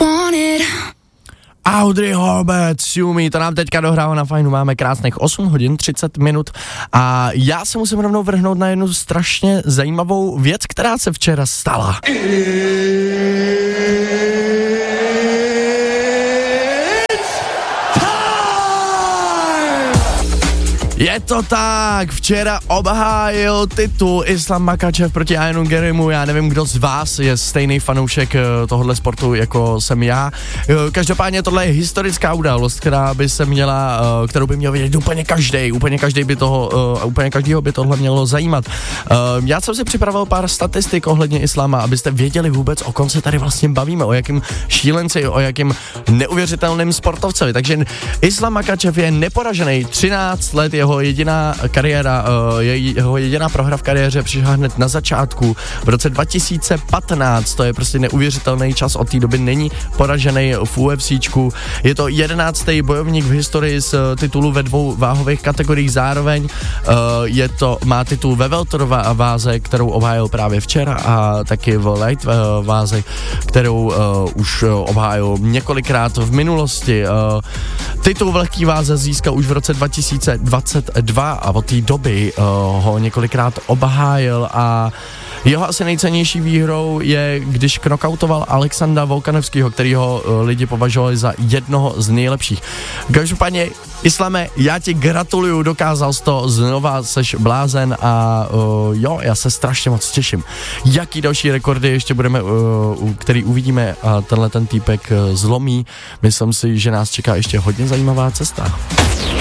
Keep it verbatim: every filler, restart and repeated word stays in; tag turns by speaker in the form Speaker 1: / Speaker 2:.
Speaker 1: Audrey Hurlbert, Sumi, to nám teďka dohrálo na fajnu, máme krásných osm hodin třicet minut a já se musím rovnou vrhnout na jednu strašně zajímavou věc, která se včera stala. Je to tak, včera obhájil titul Islam Makhachev proti Ianu Gerimu, já nevím, kdo z vás je stejný fanoušek tohohle sportu, jako jsem já. Každopádně tohle je historická událost, která by se měla, kterou by měl vědět úplně každý, úplně každý by toho, úplně každýho by tohle mělo zajímat. Já jsem si připravil pár statistik ohledně isláma, abyste věděli vůbec, o kom se tady vlastně bavíme, o jakém šílenci, o jakém neuvěřitelném sportovci. Takže Islam Makhachev je neporažený, třináct let jeho jediná kariéra, jeho jediná prohra v kariéře přišla hned na začátku v roce dva tisíce patnáct, to je prostě neuvěřitelný čas, od té doby není poražený v UFCčku, je to jedenáctý bojovník v historii z titulu ve dvou váhových kategoriích zároveň, je to, má titul ve welterové váze, kterou obhájil právě včera a taky v light váze, kterou už obhájil několikrát v minulosti. Titul v lehký váze získal už v roce dva tisíce dvacet dva a od té doby uh, ho několikrát obhájil a jeho asi nejcennější výhrou je, když knockoutoval Alexandra Volkanovského, kterýho uh, lidi považovali za jednoho z nejlepších. Každopádně, Islame, já ti gratuluju, dokázal jsi to, znova seš blázen a uh, jo, já se strašně moc těším. Jaký další rekordy ještě budeme, uh, který uvidíme a tenhle ten týpek uh, zlomí, myslím si, že nás čeká ještě hodně zajímavá cesta.